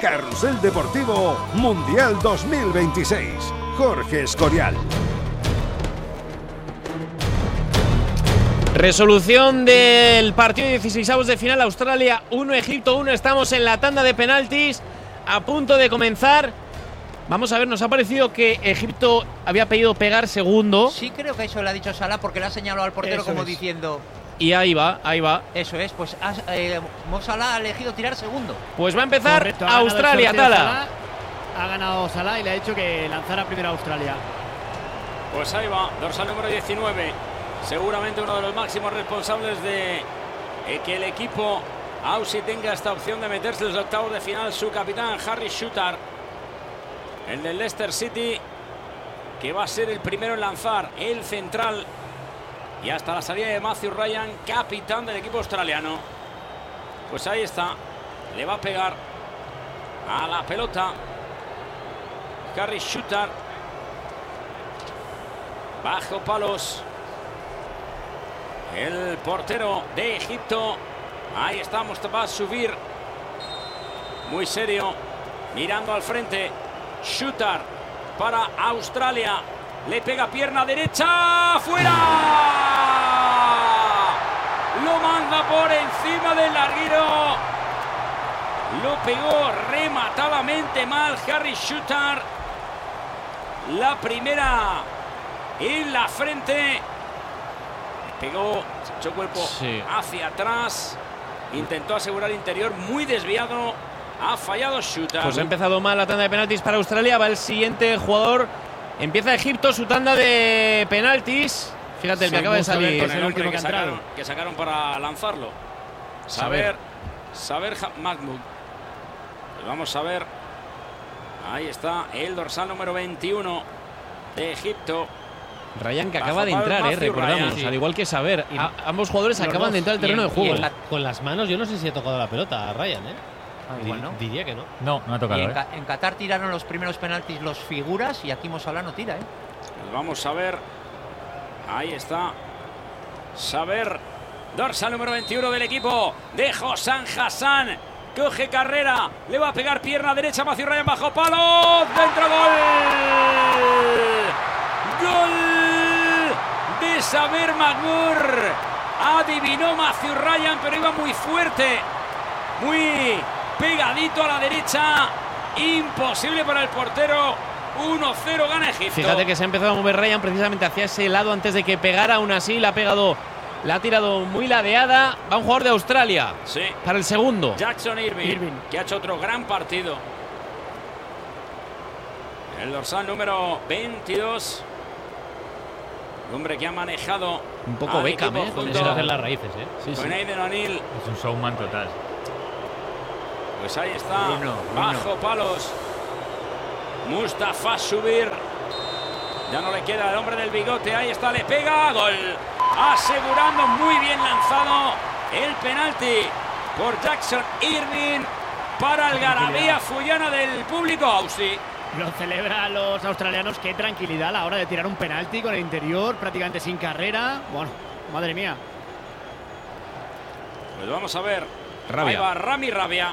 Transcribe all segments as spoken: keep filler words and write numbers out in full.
Carrusel Deportivo Mundial dos mil veintiséis. Jorge Escorial. Resolución del partido de dieciseisavos de final. Australia uno, Egipto uno. Estamos en la tanda de penaltis, a punto de comenzar. Vamos a ver, nos ha parecido que Egipto había pedido pegar segundo. Sí, creo que eso le ha dicho Salah, porque le ha señalado al portero, eso como es. diciendo... Y ahí va, ahí va. Eso es, pues eh, Mo Salah ha elegido tirar segundo. Pues va a empezar Correcto, ha Australia, Tala. Salah, ha ganado Salah y le ha dicho que lanzara primero a Australia. Pues ahí va, dorsal número diecinueve. Seguramente uno de los máximos responsables de eh, que el equipo Aussie tenga esta opción de meterse en los octavos de final. Su capitán, Harry Shooter, el del Leicester City, que va a ser el primero en lanzar, el central. Y hasta la salida de Matthew Ryan, capitán del equipo australiano. Pues ahí está. Le va a pegar a la pelota Harry Shooter. Bajo palos el portero de Egipto. Ahí está Mustafa Subir, muy serio, mirando al frente. Shooter para Australia. Le pega pierna derecha. ¡Fuera! Lo manda por encima del larguero. Lo pegó rematadamente mal Harry Shooter. La primera en la frente. Pegó, se echó cuerpo sí. hacia atrás. Intentó asegurar interior, muy desviado. Ha fallado Shooter. Pues ha empezado mal la tanda de penaltis para Australia. Va el siguiente jugador. Empieza Egipto su tanda de penaltis. Fíjate, el que acaba de salir. Es el último que, que, sacaron, que sacaron para lanzarlo. Saber, saber Mahmoud. Pues vamos a ver. Ahí está el dorsal número veintiuno de Egipto. Ryan, que acaba de entrar, eh, recordamos, Ryan, sí. al igual que Saber. A, ambos jugadores Los acaban dos, de entrar al terreno en, de juego. La, con las manos, yo no sé si ha tocado la pelota a Ryan, ¿eh? Ah, igual, ¿no? Diría que no. No, no ha tocado. Y en, ¿eh? en Qatar tiraron los primeros penaltis los figuras y aquí Mo Salah no tira, ¿eh? Pues vamos a ver. Ahí está. Saber. Dorsal número veintiuno del equipo de Hossam Hassan. Coge carrera. Le va a pegar pierna derecha. Matthew Ryan bajo palo. Dentro, gol. Gol de Saber Maghmour. Adivinó Matthew Ryan, pero iba muy fuerte. Muy pegadito a la derecha. Imposible para el portero. uno cero gana Egipto. Fíjate que se ha empezado a mover Ryan precisamente hacia ese lado antes de que pegara. Aún así la ha pegado, la ha tirado muy ladeada. Va un jugador de Australia. Sí. Para el segundo. Jackson Irving, Irving, que ha hecho otro gran partido. El dorsal número veintidós. Hombre que ha manejado un poco Beckham, ¿eh? Junto a hacer las raíces, ¿eh? Sí, con sí. Aiden O'Neill. Es un showman total. Pues ahí está, Bruno, bajo Bruno. palos. Mustafa Subir. Ya no le queda el hombre del bigote. Ahí está, le pega. Gol. Asegurando muy bien lanzado el penalti por Jackson Irving para el Garabía Fullana del público Aussie. Lo celebran los australianos. Qué tranquilidad a la hora de tirar un penalti con el interior, prácticamente sin carrera. Bueno, madre mía. Pues vamos a ver. Rabia. Ahí va Rami Rabia,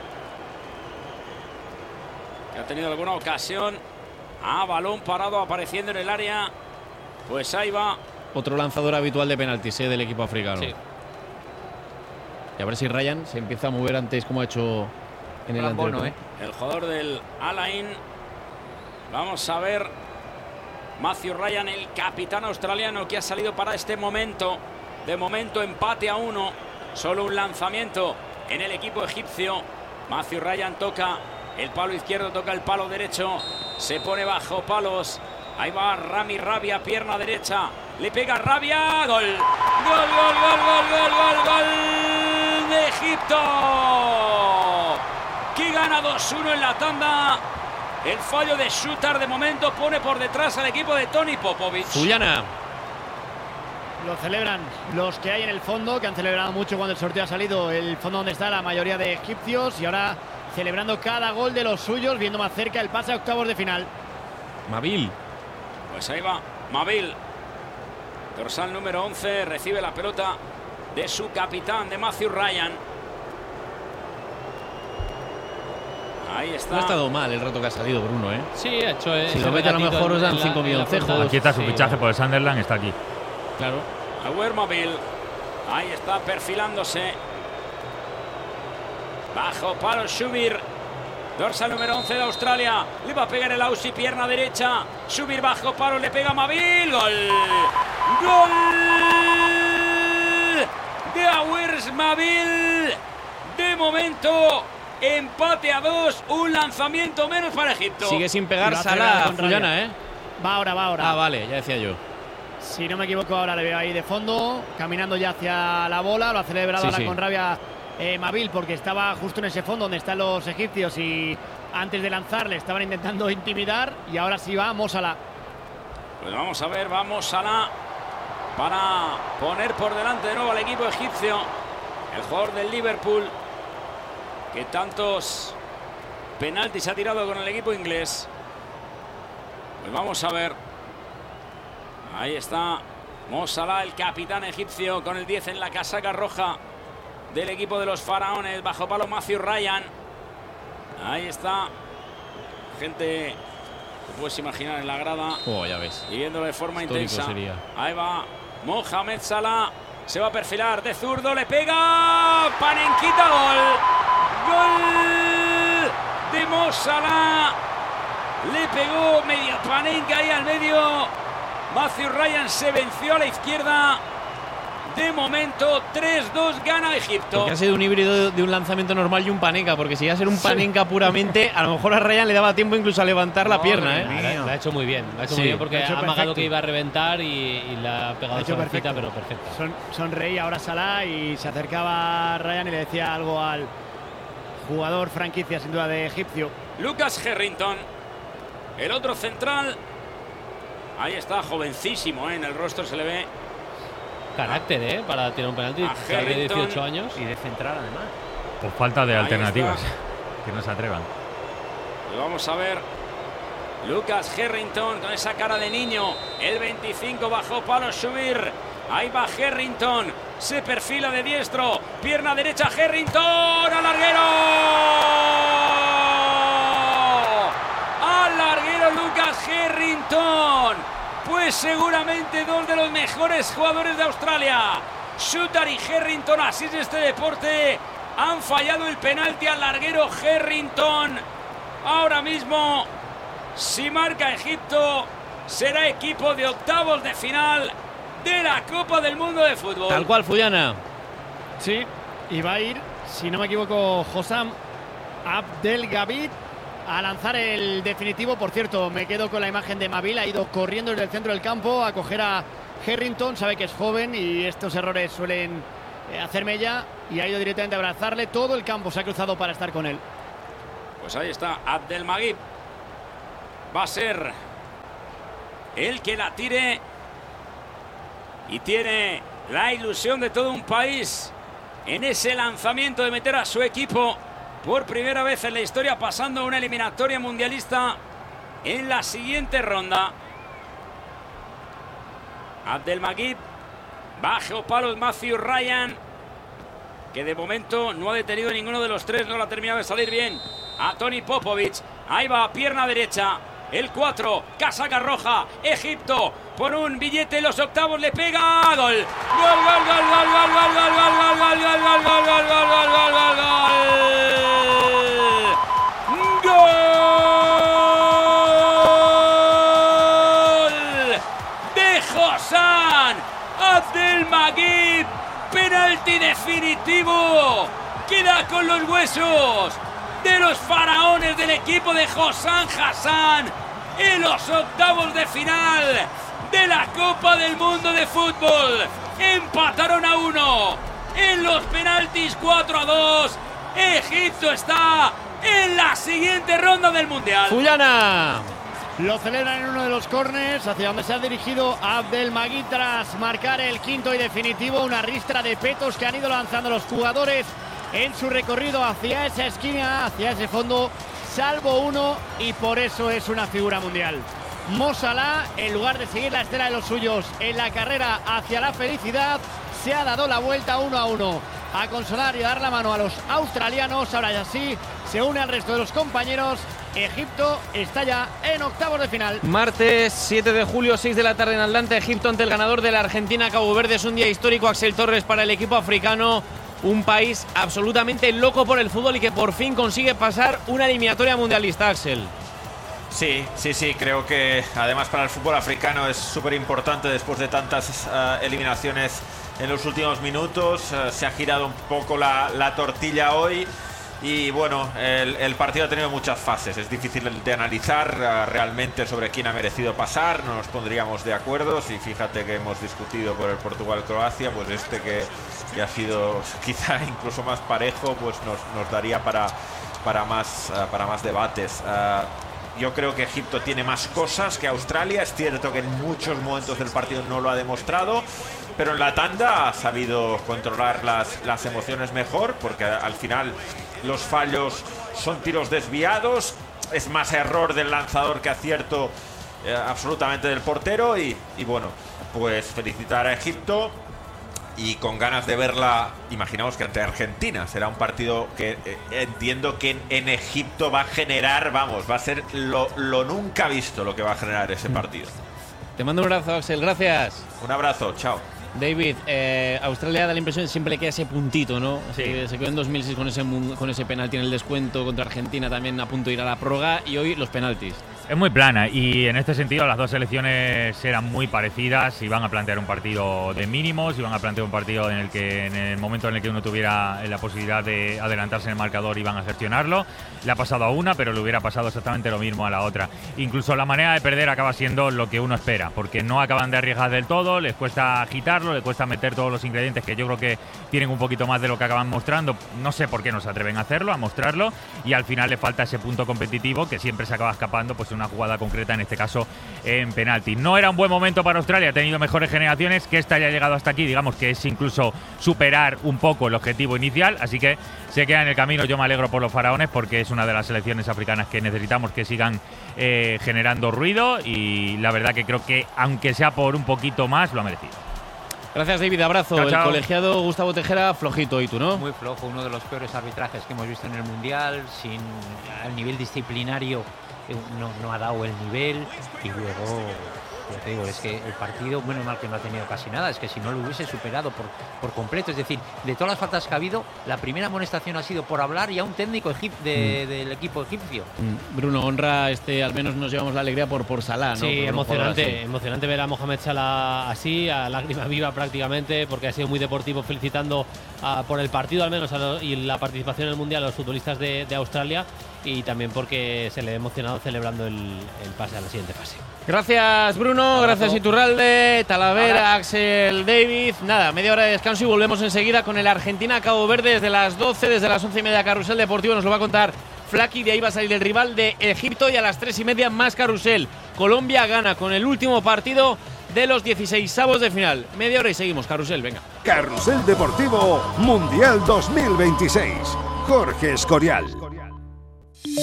que ha tenido alguna ocasión. A balón parado apareciendo en el área. Pues ahí va. Otro lanzador habitual de penaltis, ¿eh? Del equipo africano. Sí. Y a ver si Ryan se empieza a mover antes como ha hecho en el anterior. Bono, ¿eh? El jugador del Al-Ain. Vamos a ver. Matthew Ryan, el capitán australiano, que ha salido para este momento. De momento empate a uno. Solo un lanzamiento en el equipo egipcio. Matthew Ryan toca el palo izquierdo, toca el palo derecho. Se pone bajo palos. Ahí va Rami Rabia, pierna derecha. Le pega Rabia. Gol. Gol, gol, gol, gol, gol, gol, gol de Egipto, que gana dos uno en la tanda. El fallo de Shooter de momento pone por detrás al equipo de Tony Popovic. Fullana. Lo celebran los que hay en el fondo, que han celebrado mucho cuando el sorteo ha salido. El fondo donde está la mayoría de egipcios. Y ahora celebrando cada gol de los suyos, viendo más cerca el pase a octavos de final. Mabil. Pues ahí va Mabil. Dorsal número once. Recibe la pelota de su capitán, de Matthew Ryan. Ahí Ahí está. No ha estado mal el rato que ha salido Bruno, ¿eh? Sí, ha hecho. Si lo mete a lo mejor os dan cinco milloncejos. Aquí está su Sí. fichaje por el Sunderland, está aquí. Claro. Aguermobile. Ahí está perfilándose. Bajo palo Schubir. Dorsal número once de Australia. Le va a pegar el Aussie, pierna derecha. Schubir bajo palo, le pega Mavil. Gol. Gol de Aguermobile. De momento, empate a dos. Un lanzamiento menos para Egipto. Sigue sin pegar Lo ha Salah, celebrado con Fullana, rabia. ¿eh? Va ahora, va ahora. Ah, vale, ya decía yo. Si no me equivoco, ahora le veo ahí de fondo, caminando ya hacia la bola. Lo ha celebrado Sí, ahora sí. con rabia eh, Mavil, porque estaba justo en ese fondo donde están los egipcios y antes de lanzar le estaban intentando intimidar. Y ahora sí va Mo Salah. Pues vamos a ver, vamos a la para poner por delante de nuevo al equipo egipcio. El jugador del Liverpool, que tantos penaltis ha tirado con el equipo inglés. Pues vamos a ver. Ahí está Mo Salah, el capitán egipcio, con el diez en la casaca roja del equipo de los faraones. Bajo palo Matthew Ryan. Ahí está. Gente, te puedes imaginar en la grada. Oh, ya ves. Y viéndolo de forma Histórico intensa. sería. Ahí va Mohamed Salah. Se va a perfilar de zurdo. Le pega. Panenquita. Gol. Gol de Mo Salah. Le pegó media panenca ahí al medio. Matthew Ryan se venció a la izquierda. De momento, tres dos gana Egipto. Porque ha sido un híbrido de un lanzamiento normal y un panenca, porque si iba a ser un panenca puramente, a lo mejor a Ryan le daba tiempo incluso a levantar la pierna, ¿eh? La, la ha hecho muy bien. La ha hecho Sí, muy bien porque lo ha hecho ha amagado perfecto. que iba a reventar y, y la ha pegado Ha hecho suavecita, perfecto. pero perfecta. Son, sonreía ahora Salah y se acercaba a Ryan y le decía algo al jugador franquicia, sin duda, de egipcio. Lucas Harrington, el otro central. Ahí está, jovencísimo, ¿eh? En el rostro se le ve. Carácter, ¿eh? Para tirar un penalti. A Tiene Harrington. dieciocho años. Y de central, además. Por falta de Ahí alternativas. está. Que no se atrevan. Pues vamos a ver. Lucas Harrington con esa cara de niño. El veinticinco bajo palo Schubir. Ahí va Harrington. Se perfila de diestro. Pierna derecha Harrington. ¡Al larguero! ¡Al larguero Lucas Harrington! Pues seguramente dos de los mejores jugadores de Australia. Shooter y Harrington, así es este deporte. Han fallado el penalti al larguero Harrington. Ahora mismo, si marca Egipto, será equipo de octavos de final de la Copa del Mundo de Fútbol. Tal cual, Fullana. Sí, y va a ir, si no me equivoco, Hossam Abdelgabid a lanzar el definitivo. Por cierto, me quedo con la imagen de Mavil. Ha ido corriendo desde el centro del campo a coger a Harrington. Sabe que es joven y estos errores suelen eh, hacer mella. Y ha ido directamente a abrazarle. Todo el campo se ha cruzado para estar con él. Pues ahí está Abdelmagib. Va a ser el que la tire. Y tiene la ilusión de todo un país en ese lanzamiento de meter a su equipo por primera vez en la historia, pasando a una eliminatoria mundialista en la siguiente ronda. Abdelmagib, bajo palos Matthew Ryan, que de momento no ha detenido ninguno de los tres, no lo ha terminado de salir bien. A Tony Popovic, ahí va, pierna derecha, el cuatro, casaca roja, Egipto, por un billete en los octavos, le pega, gol, gol, gol, gol, gol, gol, gol, gol, gol, gol, gol, gol, gol, gol, gol, gol, gol, gol, gol de Hossam Abdelmagib, penalti definitivo, queda con los huesos de los faraones del equipo de Hossam Hassan en los octavos de final de la Copa del Mundo de Fútbol. Empataron a uno en los penaltis, cuatro a dos. Egipto está en la siguiente ronda del Mundial. Fullana. Lo celebran en uno de los córners, hacia donde se ha dirigido Abdelmagib tras marcar el quinto y definitivo. Una ristra de petos que han ido lanzando los jugadores en su recorrido hacia esa esquina, hacia ese fondo, salvo uno, y por eso es una figura mundial. Mo Salah, en lugar de seguir la estela de los suyos en la carrera hacia la felicidad, se ha dado la vuelta uno a uno. a consolar y a dar la mano a los australianos. Ahora ya sí, se une al resto de los compañeros. Egipto está ya en octavos de final. Martes siete de julio, seis de la tarde en Atlanta, Egipto ante el ganador de la Argentina, Cabo Verde. Es un día histórico, Axel Torres, para el equipo africano. Un país absolutamente loco por el fútbol y que por fin consigue pasar una eliminatoria mundialista, Axel. Sí, sí, sí, creo que además para el fútbol africano es súper importante después de tantas uh, eliminaciones en los últimos minutos. Uh, se ha girado un poco la, la tortilla hoy. Y bueno, el, el partido ha tenido muchas fases. Es difícil de analizar uh, realmente sobre quién ha merecido pasar. No nos pondríamos de acuerdo. Si fíjate que hemos discutido por el Portugal-Croacia, pues este que, que ha sido quizá incluso más parejo, pues nos, nos daría para, para, más, uh, para más debates. Uh, yo creo que Egipto tiene más cosas que Australia. Es cierto que en muchos momentos del partido no lo ha demostrado, pero en la tanda ha sabido controlar las, las emociones mejor, porque al final los fallos son tiros desviados, es más error del lanzador que acierto eh, absolutamente del portero. Y, y bueno, pues felicitar a Egipto y con ganas de verla. Imaginamos que ante Argentina será un partido que eh, entiendo que en, en Egipto va a generar, vamos, va a ser lo, lo nunca visto lo que va a generar ese partido. Te mando un abrazo, Axel, gracias. Un abrazo, chao. David, eh, Australia da la impresión de siempre que ese puntito, ¿no? Sí. Se, se quedó en dos mil seis con ese, con ese penalti en el descuento contra Argentina, también a punto de ir a la prórroga, y hoy los penaltis. Es muy plana y en este sentido las dos selecciones eran muy parecidas. Iban a plantear un partido de mínimos, iban a plantear un partido en el que en el momento en el que uno tuviera la posibilidad de adelantarse en el marcador iban a gestionarlo. Le ha pasado a una, pero le hubiera pasado exactamente lo mismo a la otra. Incluso la manera de perder acaba siendo lo que uno espera, porque no acaban de arriesgar del todo, les cuesta agitarlo, les cuesta meter todos los ingredientes que yo creo que tienen un poquito más de lo que acaban mostrando. No sé por qué no se atreven a hacerlo, a mostrarlo, y al final le falta ese punto competitivo que siempre se acaba escapando, pues una jugada concreta, en este caso en penalti. No era un buen momento para Australia, ha tenido mejores generaciones, que esta haya llegado hasta aquí, digamos que es incluso superar un poco el objetivo inicial, así que se queda en el camino. Yo me alegro por los faraones porque es una de las selecciones africanas que necesitamos que sigan eh, generando ruido, y la verdad que creo que aunque sea por un poquito más lo ha merecido. Gracias, David, abrazo. Chao, chao. El colegiado Gustavo Tejera, flojito, ¿y tú, no? Muy flojo, uno de los peores arbitrajes que hemos visto en el Mundial, sin el nivel disciplinario no, no ha dado el nivel, y luego, ya te digo, es que el partido, bueno, mal que no ha tenido casi nada, es que si no lo hubiese superado por, por completo, es decir, de todas las faltas que ha habido, la primera amonestación ha sido por hablar y a un técnico egip de, mm. del equipo egipcio. Mm. Bruno, honra, este, al menos nos llevamos la alegría por, por Salah, ¿no? Sí, por emocionante, emocionante ver a Mohamed Salah así, a lágrima viva prácticamente, porque ha sido muy deportivo, felicitando a, por el partido al menos a lo, y la participación en el Mundial a los futbolistas de, de Australia, y también porque se le ha emocionado celebrando el, el pase a la siguiente fase. Gracias, Bruno, gracias Iturralde, Talavera, Hola. Axel, David. Nada, media hora de descanso y volvemos enseguida con el Argentina-Cabo Verde desde las doce, desde las once y media Carrusel Deportivo. Nos lo va a contar Flaky, de ahí va a salir el rival de Egipto, y a las tres y media más Carrusel. Colombia gana con el último partido de los dieciseisavos de final. Media hora y seguimos, Carrusel, venga. Carrusel Deportivo Mundial dos mil veintiséis. Jorge Escorial.